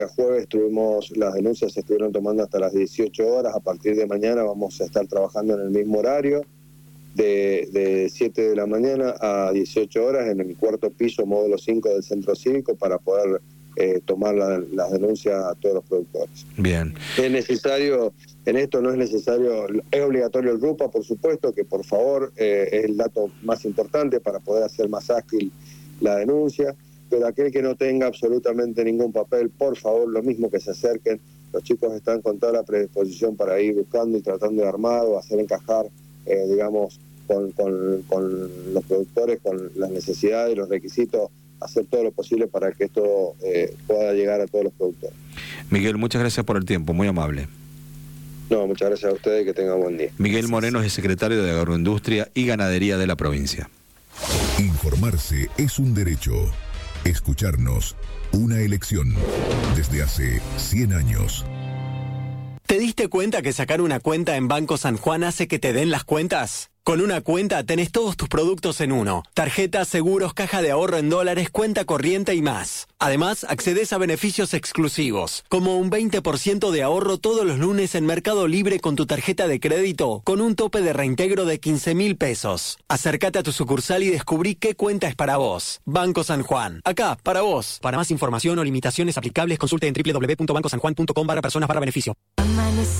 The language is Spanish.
El jueves las denuncias se estuvieron tomando hasta las 18 horas. A partir de mañana vamos a estar trabajando en el mismo horario, de 7 de la mañana a 18 horas en el cuarto piso, módulo 5 del Centro Cívico, para poder tomar las denuncias a todos los productores. Bien. Es necesario, en esto no es necesario, es obligatorio el RUPA, por supuesto, que por favor es el dato más importante para poder hacer más ágil la denuncia. Pero aquel que no tenga absolutamente ningún papel, por favor, lo mismo, que se acerquen. Los chicos están con toda la predisposición para ir buscando y tratando de armar o hacer encajar, digamos, con los productores, con las necesidades y los requisitos, hacer todo lo posible para que esto pueda llegar a todos los productores. Miguel, muchas gracias por el tiempo, muy amable. No, muchas gracias a ustedes y que tengan buen día. Miguel Moreno es el secretario de Agroindustria y Ganadería de la provincia. Informarse es un derecho. Escucharnos, una elección. Desde hace 100 años. ¿Te diste cuenta que sacar una cuenta en Banco San Juan hace que te den las cuentas? Con una cuenta tenés todos tus productos en uno. Tarjetas, seguros, caja de ahorro en dólares, cuenta corriente y más. Además, accedes a beneficios exclusivos, como un 20% de ahorro todos los lunes en Mercado Libre con tu tarjeta de crédito, con un tope de reintegro de 15.000 pesos. Acércate a tu sucursal y descubrí qué cuenta es para vos. Banco San Juan. Acá, para vos. Para más información o limitaciones aplicables, consulte en www.bancosanjuan.com/personas/beneficio.